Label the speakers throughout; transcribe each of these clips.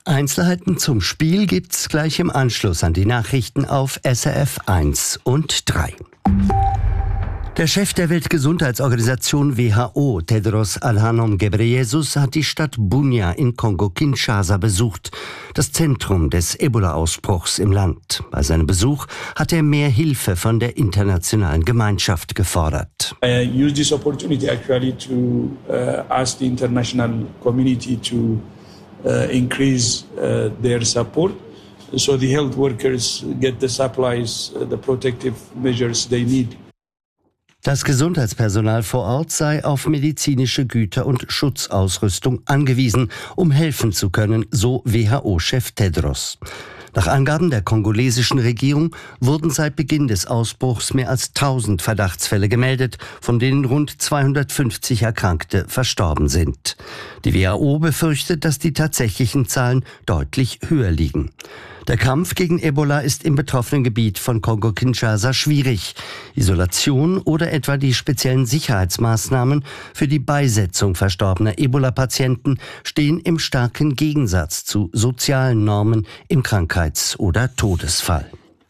Speaker 1: Einzelheiten zum Spiel gibt's gleich im Anschluss an die Nachrichten auf SRF 1 und 3. Der Chef der Weltgesundheitsorganisation WHO, Tedros Adhanom Ghebreyesus, hat die Stadt Bunia in Kongo-Kinshasa besucht, das Zentrum des Ebola-Ausbruchs im Land. Bei seinem Besuch hat er mehr Hilfe von der internationalen Gemeinschaft gefordert.
Speaker 2: I use this opportunity actually to ask the international community to increase their support, so the health workers get the supplies, the protective measures they need.
Speaker 1: Das Gesundheitspersonal vor Ort sei auf medizinische Güter und Schutzausrüstung angewiesen, um helfen zu können, so WHO-Chef Tedros. Nach Angaben der kongolesischen Regierung wurden seit Beginn des Ausbruchs mehr als 1000 Verdachtsfälle gemeldet, von denen rund 250 Erkrankte verstorben sind. Die WHO befürchtet, dass die tatsächlichen Zahlen deutlich höher liegen. Der Kampf gegen Ebola ist im betroffenen Gebiet von Kongo-Kinshasa schwierig. Isolation oder etwa die speziellen Sicherheitsmaßnahmen für die Beisetzung verstorbener Ebola-Patienten stehen im starken Gegensatz zu sozialen Normen im Krankheits- oder Todesfall.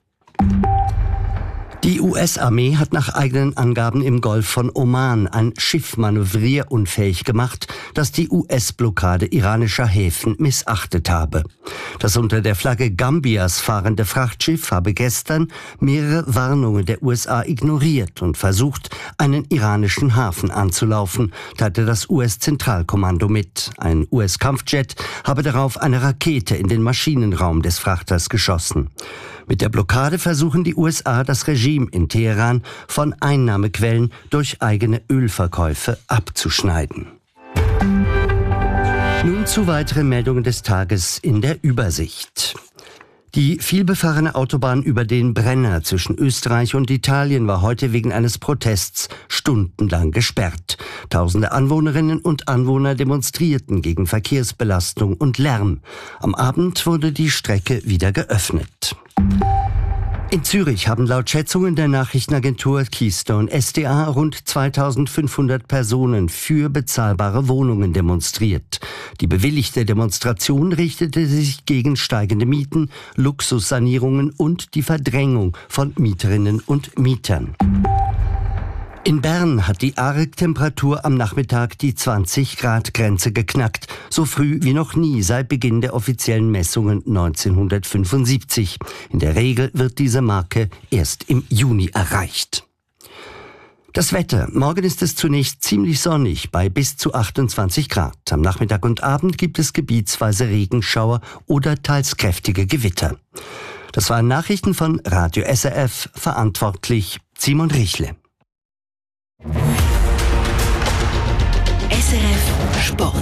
Speaker 1: Die US-Armee hat nach eigenen Angaben im Golf von Oman ein Schiff manövrierunfähig gemacht, das die US-Blockade iranischer Häfen missachtet habe. Das unter der Flagge Gambias fahrende Frachtschiff habe gestern mehrere Warnungen der USA ignoriert und versucht, einen iranischen Hafen anzulaufen, teilte das US-Zentralkommando mit. Ein US-Kampfjet habe darauf eine Rakete in den Maschinenraum des Frachters geschossen. Mit der Blockade versuchen die USA, das Regime in Teheran von Einnahmequellen durch eigene Ölverkäufe abzuschneiden. Nun zu weiteren Meldungen des Tages in der Übersicht. Die vielbefahrene Autobahn über den Brenner zwischen Österreich und Italien war heute wegen eines Protests stundenlang gesperrt. Tausende Anwohnerinnen und Anwohner demonstrierten gegen Verkehrsbelastung und Lärm. Am Abend wurde die Strecke wieder geöffnet. In Zürich haben laut Schätzungen der Nachrichtenagentur Keystone SDA rund 2500 Personen für bezahlbare Wohnungen demonstriert. Die bewilligte Demonstration richtete sich gegen steigende Mieten, Luxussanierungen und die Verdrängung von Mieterinnen und Mietern. In Bern hat die Arc-Temperatur am Nachmittag die 20-Grad-Grenze geknackt, so früh wie noch nie seit Beginn der offiziellen Messungen 1975. In der Regel wird diese Marke erst im Juni erreicht. Das Wetter. Morgen ist es zunächst ziemlich sonnig bei bis zu 28 Grad. Am Nachmittag und Abend gibt es gebietsweise Regenschauer oder teils kräftige Gewitter. Das waren Nachrichten von Radio SRF, verantwortlich Simon Richle.
Speaker 3: SRF Sport.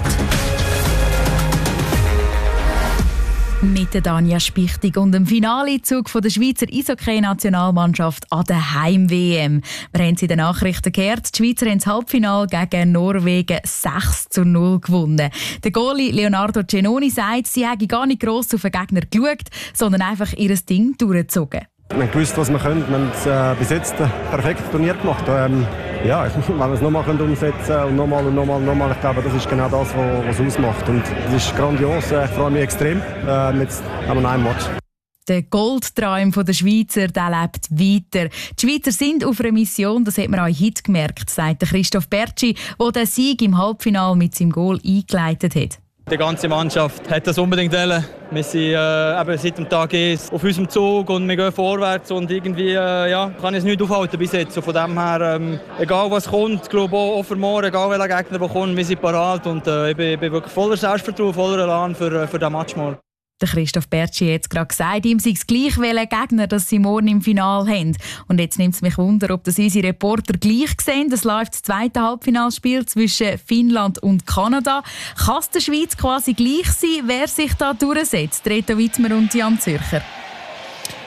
Speaker 3: Mit der Danja Spichtig und dem Finalezug der Schweizer Eishockey-Nationalmannschaft an der Heim-WM. Wir haben es in den Nachrichten gehört, die Schweizer haben das Halbfinale gegen Norwegen 6:0 gewonnen. Der Goalie Leonardo Cenoni sagt, sie hätten gar nicht gross auf den Gegner geschaut, sondern einfach ihr Ding durchgezogen.
Speaker 4: Wir haben gewusst, was wir können. Wir haben bis jetzt ein perfektes Turnier gemacht. Wenn wir es nochmal umsetzen und nochmal, ich glaube, das ist genau das, was es ausmacht. Und es ist grandios. Ich freue mich extrem. Jetzt haben wir noch einen Match.
Speaker 3: Der Goldtraum der Schweizer, der lebt weiter. Die Schweizer sind auf einer Mission, das hat man auch heute gemerkt, sagt Christoph Bertschi, der den Sieg im Halbfinale mit seinem Goal eingeleitet hat.
Speaker 5: Die ganze Mannschaft hat das unbedingt wollen. Wir sind seit dem Tag 1 auf unserem Zug und wir gehen vorwärts und irgendwie kann es nicht aufhalten bis jetzt. Und von dem her, egal was kommt, ich glaube auch für morgen, egal welcher Gegner der kommt, wir sind parat und ich bin wirklich voller Selbstvertrauen, voller Elan für diesen Match morgen.
Speaker 3: Der Christoph Bertschi hat es gerade gesagt, ihm sei es gleich, welchen Gegner dass sie morgen im Finale haben. Und jetzt nimmt es mich Wunder, ob das unsere Reporter gleich sehen. Es läuft das zweite Halbfinalspiel zwischen Finnland und Kanada. Kann es der Schweiz quasi gleich sein, wer sich da durchsetzt? Reto Wittmer und Jan Zürcher.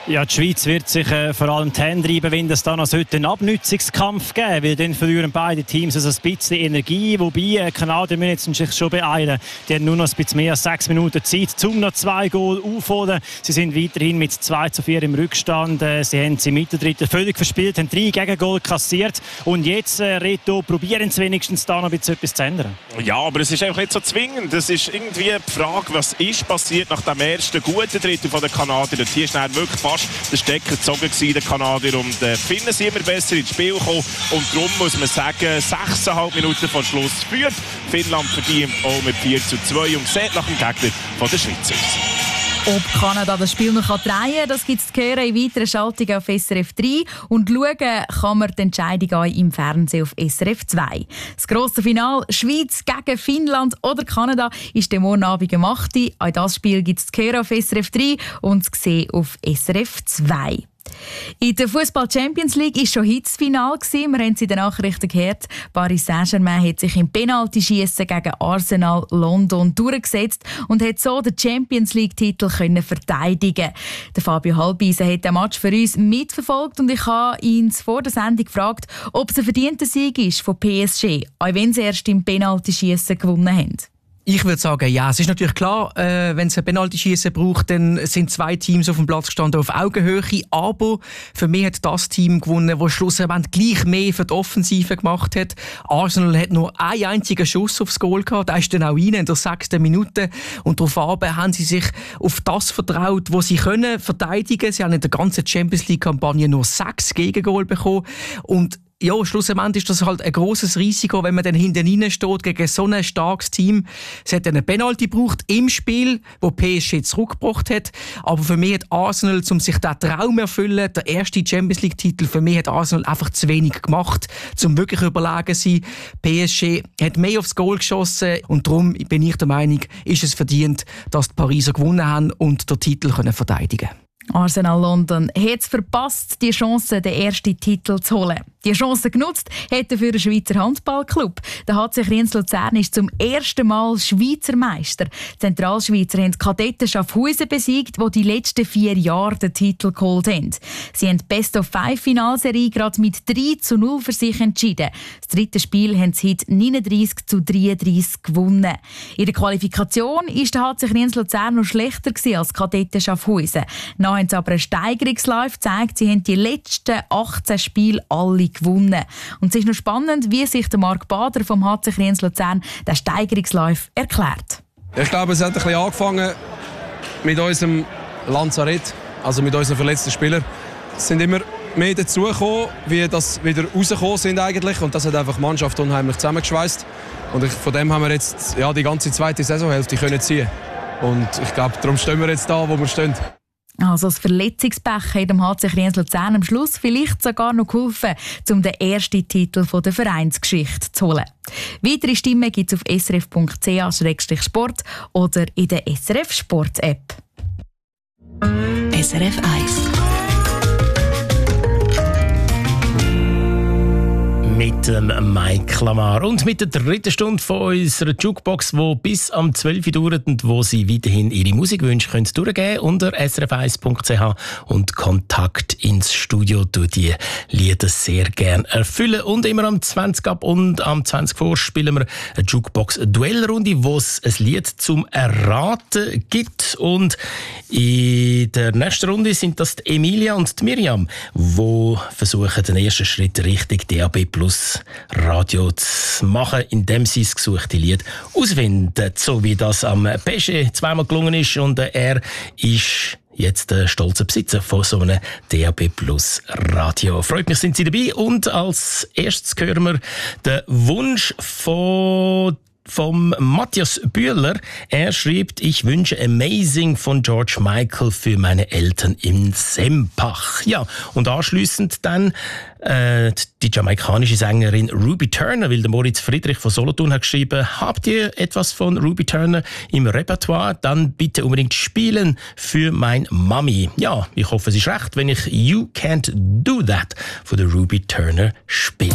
Speaker 6: Ja, die Schweiz wird sich vor allem die Hände reiben, wenn es dann heute einen Abnützungskampf geben, weil dann verlieren beide Teams also ein bisschen Energie, wobei die Kanadier müssen sich schon beeilen. Die haben nur noch ein bisschen mehr als 6 Minuten Zeit, um noch 2 Goal aufzuholen. Sie sind weiterhin mit 2:4 im Rückstand. Sie haben sie mit der dritten völlig verspielt, haben 3 Gegengol kassiert und jetzt Reto, probieren sie wenigstens da noch etwas zu ändern. Ja, aber es ist einfach nicht so zwingend. Es ist irgendwie die Frage, was ist passiert nach dem ersten guten Drittel von den Kanadier. Hier ist dann wirklich fast der Stecker gezogen gewesen, der Kanadier, und Finnen sind immer besser ins Spiel gekommen und darum muss man sagen, 6,5 Minuten vor Schluss führt Finnland verdient auch mit 4:2 und sieht nach dem Gegner von der Schweiz aus.
Speaker 3: Ob Kanada das Spiel noch drehen kann, das gibt es zu hören in weiteren Schaltungen auf SRF 3. Und schauen kann man die Entscheidung auch im Fernsehen auf SRF 2. Das grosse Finale Schweiz gegen Finnland oder Kanada ist der morgen Abend um 8 Uhr. Auch das Spiel gibt es zu hören auf SRF 3 und zu sehen auf SRF 2. In der Fußball-Champions League war schon heute das Finale. Wir haben es in den Nachrichten gehört. Paris Saint-Germain hat sich im Penaltyschiessen gegen Arsenal London durchgesetzt und hat so den Champions League-Titel verteidigen. Der Fabio Halbeisen hat den Match für uns mitverfolgt und ich habe ihn vor der Sendung gefragt, ob es ein verdienter Sieg ist von PSG, auch wenn sie erst im Penaltyschiessen gewonnen haben.
Speaker 7: Ich würde sagen, ja. Es ist natürlich klar, wenn es ein Penaltyschiessen braucht, dann sind 2 Teams auf dem Platz gestanden auf Augenhöhe. Aber für mich hat das Team gewonnen, das schlussendlich gleich mehr für die Offensive gemacht hat. Arsenal hat nur einen einzigen Schuss aufs Goal gehabt. Der ist dann auch rein in der 6. Minute. Und daraufhin haben sie sich auf das vertraut, was sie können verteidigen. Sie haben in der ganzen Champions League-Kampagne nur 6 Gegengol bekommen. Und ja, schlussendlich ist das halt ein grosses Risiko, wenn man dann hinten rein steht gegen so ein starkes Team. Es hat einen Penalty gebraucht im Spiel, wo PSG zurückgebracht hat. Aber für mich hat Arsenal, um sich diesen Traum zu erfüllen, der erste Champions League-Titel, für mich hat Arsenal einfach zu wenig gemacht, um wirklich überlegen zu sein. PSG hat mehr aufs Goal geschossen und darum bin ich der Meinung, ist es verdient, dass die Pariser gewonnen haben und den Titel verteidigen können.
Speaker 3: Arsenal London hat es verpasst, die Chance, den ersten Titel zu holen. Die Chance genutzt hat er für den Schweizer Handballclub. Der HC Kriens-Luzern ist zum ersten Mal Schweizer Meister. Die Zentralschweizer haben die Kadetten Schaffhausen besiegt, die letzten 4 Jahre den Titel geholt haben. Sie haben die Best-of-5-Finalserie gerade mit 3:0 für sich entschieden. Das dritte Spiel haben sie heute 39:33 gewonnen. In der Qualifikation war der HC Kriens-Luzern noch schlechter als die Kadetten Schaffhausen. Dann haben sie aber einen Steigerungslauf gezeigt. Sie haben die letzten 18 Spiele alle gewonnen. Und es ist noch spannend, wie sich der Marc Bader vom HC Kriens-Luzern den Steigerungslauf erklärt.
Speaker 8: Ich glaube, es hat ein bisschen angefangen mit unserem Lazarett, also mit unseren verletzten Spielern. Es sind immer mehr dazugekommen, wie das wieder rausgekommen sind eigentlich. Und das hat einfach die Mannschaft unheimlich zusammengeschweißt. Und von dem haben wir jetzt die ganze zweite Saisonhälfte können ziehen. Und ich glaube, darum stehen wir jetzt da, wo wir stehen.
Speaker 3: Also das Verletzungspech hat dem HC Kriens-Luzern am Schluss vielleicht sogar noch geholfen, um den ersten Titel der Vereinsgeschichte zu holen. Weitere Stimmen gibt es auf srf.ch/sport oder in der SRF Sport App.
Speaker 9: SRF 1
Speaker 10: mit dem Mike Lamar und mit der dritten Stunde von unserer Jukebox, die bis am 12 Uhr dauert und wo Sie weiterhin Ihre Musikwünsche können durchgeben unter srf1.ch und Kontakt ins Studio durch die Lieder sehr gerne erfüllen. Und immer am 20 ab und am 20 vor spielen wir eine Jukebox-Duellrunde, wo es ein Lied zum Erraten gibt. Und in der nächsten Runde sind das die Emilia und die Miriam, die versuchen, den ersten Schritt Richtung DAB+ Radio zu machen, indem sie das gesuchte Lied ausfinden. So wie das am Pesche zweimal gelungen ist und er ist jetzt der stolze Besitzer von so einem DAB+ Radio. Freut mich, sind Sie dabei. Und als erstes hören wir den Wunsch vom Matthias Bühler. Er schreibt, ich wünsche Amazing von George Michael für meine Eltern in Sempach. Ja, und anschliessend dann die jamaikanische Sängerin Ruby Turner, weil der Moritz Friedrich von Solothurn hat geschrieben, habt ihr etwas von Ruby Turner im Repertoire? Dann bitte unbedingt spielen für mein Mami. Ja, ich hoffe, es ist recht, wenn ich You Can't Do That von der Ruby Turner spiele.